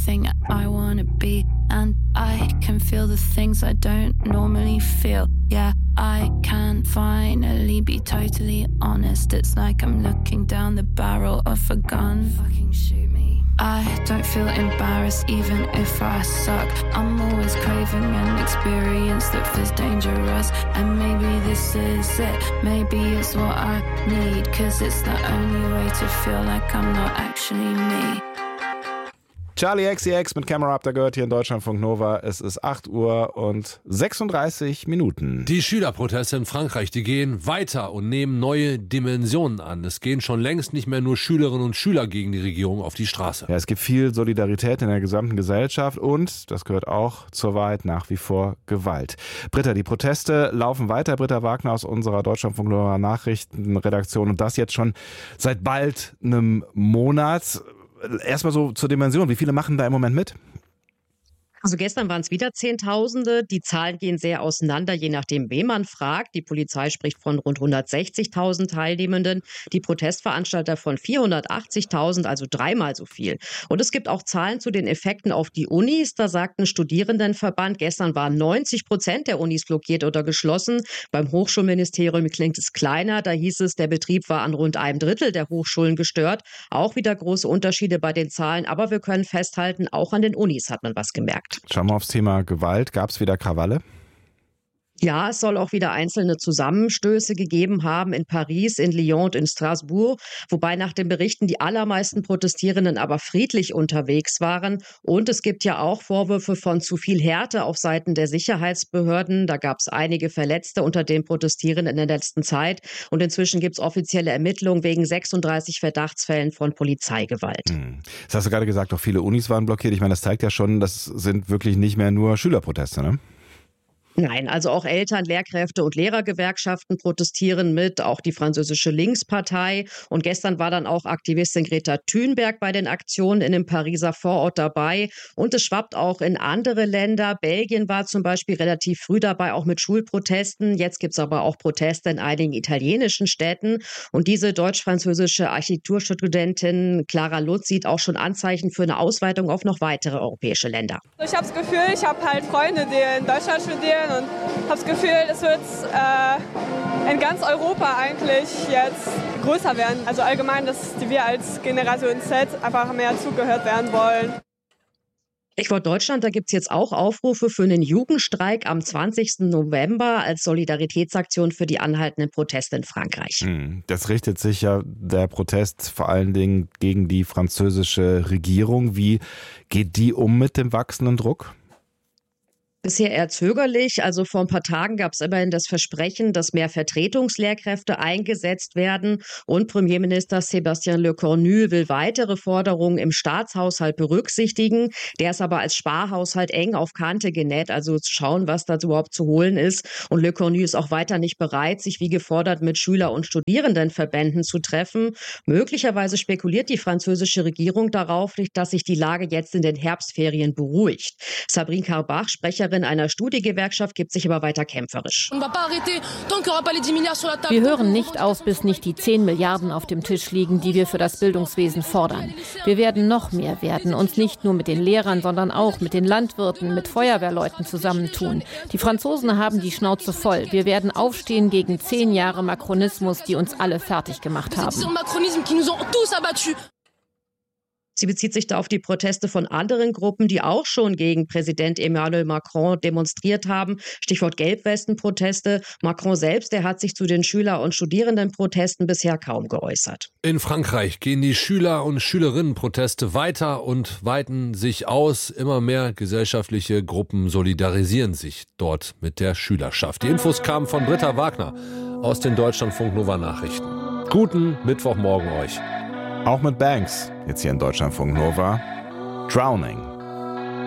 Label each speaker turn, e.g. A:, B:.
A: everything I wanna be. And I can feel the things I don't normally feel. Yeah, I can finally be totally honest. It's like I'm looking down the barrel of a gun. Fucking shoot me. I don't feel embarrassed even if I suck. I'm always craving an experience that feels dangerous. And maybe this is it, maybe it's what I need. Cause it's the only way to feel like I'm not actually me.
B: Charli XCX mit Camera Up, da gehört hier in Deutschlandfunk Nova. Es ist 8 Uhr und 36 Minuten.
C: Die Schülerproteste in Frankreich, die gehen weiter und nehmen neue Dimensionen an. Es gehen schon längst nicht mehr nur Schülerinnen und Schüler gegen die Regierung auf die Straße.
B: Ja, es gibt viel Solidarität in der gesamten Gesellschaft und, das gehört auch zur Wahrheit, nach wie vor Gewalt. Britta, die Proteste laufen weiter. Britta Wagner aus unserer Deutschlandfunk Nova Nachrichtenredaktion und das jetzt schon seit bald einem Monat. Erstmal so zur Dimension. Wie viele machen da im Moment mit?
D: Also gestern waren es wieder Zehntausende. Die Zahlen gehen sehr auseinander, je nachdem, wen man fragt. Die Polizei spricht von rund 160.000 Teilnehmenden. Die Protestveranstalter von 480.000, also dreimal so viel. Und es gibt auch Zahlen zu den Effekten auf die Unis. Da sagt ein Studierendenverband, gestern waren 90% der Unis blockiert oder geschlossen. Beim Hochschulministerium klingt es kleiner. Da hieß es, der Betrieb war an rund einem Drittel der Hochschulen gestört. Auch wieder große Unterschiede bei den Zahlen. Aber wir können festhalten, auch an den Unis hat man was gemerkt.
B: Schauen wir aufs Thema Gewalt. Gab es wieder Krawalle?
D: Ja, es soll auch wieder einzelne Zusammenstöße gegeben haben in Paris, in Lyon und in Straßburg, wobei nach den Berichten die allermeisten Protestierenden aber friedlich unterwegs waren. Und es gibt ja auch Vorwürfe von zu viel Härte auf Seiten der Sicherheitsbehörden. Da gab es einige Verletzte unter den Protestierenden in der letzten Zeit. Und inzwischen gibt es offizielle Ermittlungen wegen 36 Verdachtsfällen von Polizeigewalt.
B: Das hast du gerade gesagt, auch viele Unis waren blockiert. Ich meine, das zeigt ja schon, das sind wirklich nicht mehr nur Schülerproteste, ne?
D: Nein, also auch Eltern, Lehrkräfte und Lehrergewerkschaften protestieren mit, auch die französische Linkspartei. Und gestern war dann auch Aktivistin Greta Thunberg bei den Aktionen in dem Pariser Vorort dabei. Und es schwappt auch in andere Länder. Belgien war zum Beispiel relativ früh dabei, auch mit Schulprotesten. Jetzt gibt es aber auch Proteste in einigen italienischen Städten. Und diese deutsch-französische Architekturstudentin Clara Lutz sieht auch schon Anzeichen für eine Ausweitung auf noch weitere europäische Länder.
E: Ich habe das Gefühl, ich habe halt Freunde, die in Deutschland studieren. Und habe das Gefühl, es wird in ganz Europa eigentlich jetzt größer werden. Also allgemein, dass wir als Generation Z einfach mehr zugehört werden wollen.
D: Stichwort Deutschland, da gibt es jetzt auch Aufrufe für einen Jugendstreik am 20. November als Solidaritätsaktion für die anhaltenden Proteste in Frankreich.
B: Das richtet sich ja, der Protest, vor allen Dingen gegen die französische Regierung. Wie geht die um mit dem wachsenden Druck?
D: Bisher eher zögerlich. Also vor ein paar Tagen gab es immerhin das Versprechen, dass mehr Vertretungslehrkräfte eingesetzt werden. Und Premierminister Sébastien Lecornu will weitere Forderungen im Staatshaushalt berücksichtigen. Der ist aber als Sparhaushalt eng auf Kante genäht. Also zu schauen, was da überhaupt zu holen ist. Und Lecornu ist auch weiter nicht bereit, sich wie gefordert mit Schüler- und Studierendenverbänden zu treffen. Möglicherweise spekuliert die französische Regierung darauf, dass sich die Lage jetzt in den Herbstferien beruhigt. Sabrine Carbach, Sprecherin einer Studiegewerkschaft, gibt sich aber weiter kämpferisch.
F: Wir hören nicht auf, bis nicht die 10 Milliarden auf dem Tisch liegen, die wir für das Bildungswesen fordern. Wir werden noch mehr werden, uns nicht nur mit den Lehrern, sondern auch mit den Landwirten, mit Feuerwehrleuten zusammentun. Die Franzosen haben die Schnauze voll. Wir werden aufstehen gegen 10 Jahre Makronismus, die uns alle fertig gemacht haben.
D: Sie bezieht sich da auf die Proteste von anderen Gruppen, die auch schon gegen Präsident Emmanuel Macron demonstriert haben. Stichwort Gelbwesten-Proteste. Macron selbst, der hat sich zu den Schüler- und Studierendenprotesten bisher kaum geäußert.
C: In Frankreich gehen die Schüler- und Schülerinnenproteste weiter und weiten sich aus. Immer mehr gesellschaftliche Gruppen solidarisieren sich dort mit der Schülerschaft. Die Infos kamen von Britta Wagner aus den Deutschlandfunk Nova Nachrichten. Guten Mittwochmorgen euch.
B: Auch mit Banks, jetzt hier in Deutschlandfunk Nova. Drowning.